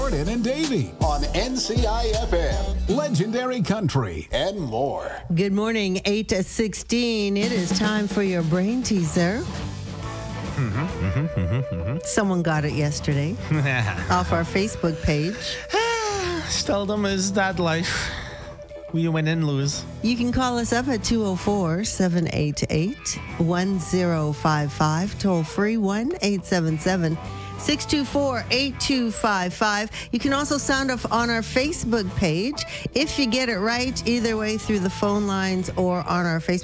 Jordan and Davey on NCIFM, Legendary Country, and more. Good morning, 8:16. It is time for your brain teaser. Someone got it yesterday off our Facebook page. Seldom is that life. We win and lose. You can call us up at 204-788-1055. Toll free 1-877-624-8255. You can also sound off on our Facebook page if you get it right, either way through the phone lines or on our Facebook